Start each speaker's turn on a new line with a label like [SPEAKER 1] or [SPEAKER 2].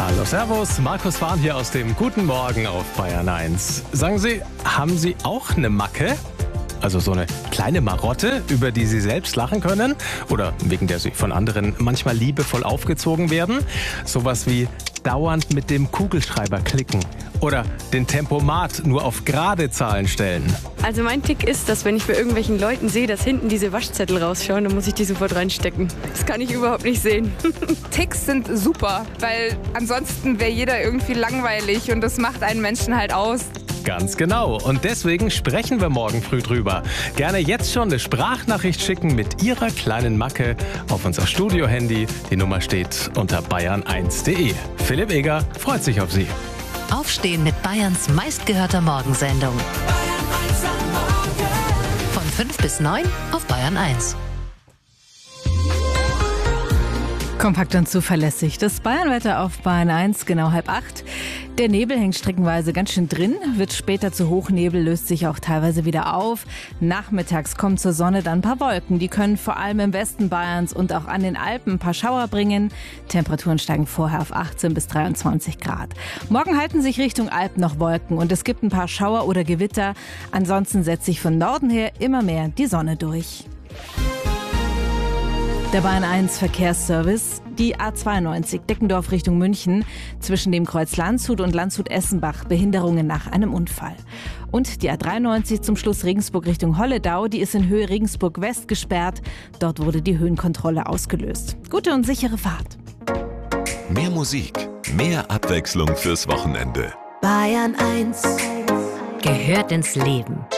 [SPEAKER 1] Hallo, servus, Markus Fahn hier aus dem Guten Morgen auf Bayern 1. Sagen Sie, haben Sie auch eine Macke? Also so eine kleine Marotte, über die Sie selbst lachen können? Oder wegen der Sie von anderen manchmal liebevoll aufgezogen werden? Sowas wie dauernd mit dem Kugelschreiber klicken. Oder den Tempomat nur auf gerade Zahlen stellen.
[SPEAKER 2] Also mein Tick ist, dass wenn ich bei irgendwelchen Leuten sehe, dass hinten diese Waschzettel rausschauen, dann muss ich die sofort reinstecken. Das kann ich überhaupt nicht sehen.
[SPEAKER 3] Ticks sind super, weil ansonsten wäre jeder irgendwie langweilig und das macht einen Menschen halt aus.
[SPEAKER 1] Ganz genau. Und deswegen sprechen wir morgen früh drüber. Gerne jetzt schon eine Sprachnachricht schicken mit Ihrer kleinen Macke auf unser Studio-Handy. Die Nummer steht unter bayern1.de. Philipp Eger freut sich auf Sie.
[SPEAKER 4] Aufstehen mit Bayerns meistgehörter Morgensendung. Von 5 bis 9 auf Bayern 1.
[SPEAKER 5] Kompakt und zuverlässig. Das Bayernwetter auf Bayern 1, genau 7:30. Der Nebel hängt streckenweise ganz schön drin, wird später zu Hochnebel, löst sich auch teilweise wieder auf. Nachmittags kommen zur Sonne dann ein paar Wolken. Die können vor allem im Westen Bayerns und auch an den Alpen ein paar Schauer bringen. Temperaturen steigen vorher auf 18 bis 23 Grad. Morgen halten sich Richtung Alpen noch Wolken und es gibt ein paar Schauer oder Gewitter. Ansonsten setzt sich von Norden her immer mehr die Sonne durch. Der Bayern 1 Verkehrsservice. Die A92 Deckendorf Richtung München zwischen dem Kreuz Landshut und Landshut-Essenbach Behinderungen nach einem Unfall. Und die A93 zum Schluss Regensburg Richtung Holledau, die ist in Höhe Regensburg West gesperrt. Dort wurde die Höhenkontrolle ausgelöst. Gute und sichere Fahrt.
[SPEAKER 6] Mehr Musik, mehr Abwechslung fürs Wochenende.
[SPEAKER 4] Bayern 1 gehört ins Leben.